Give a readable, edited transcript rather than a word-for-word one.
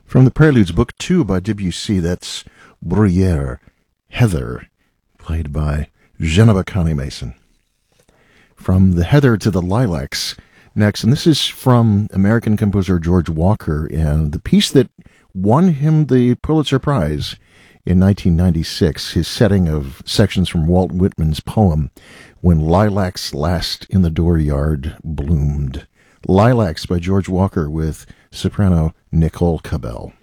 From the Preludes, Book 2 by Debussy, that's Bruyère, Heather, played by Geneva Connie Mason. From the Heather to the Lilacs, next, and this is from American composer George Walker, and the piece that won him the Pulitzer Prize in 1996, his setting of sections from Walt Whitman's poem, When Lilacs Last in the Dooryard Bloomed. Lilacs by George Walker with soprano Nicole Cabell.